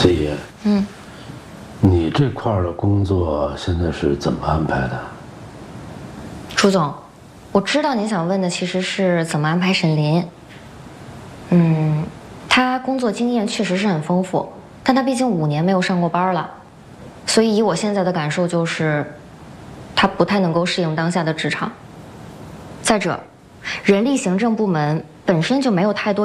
飞爷，你这块的工作现在是怎么安排的？ 朱总，我知道您想问的其实是怎么安排沈林。他工作经验确实是很丰富，但他毕竟5年没有上过班了，所以以我现在的感受就是，他不太能够适应当下的职场。再者，人力行政部门本身就没有太多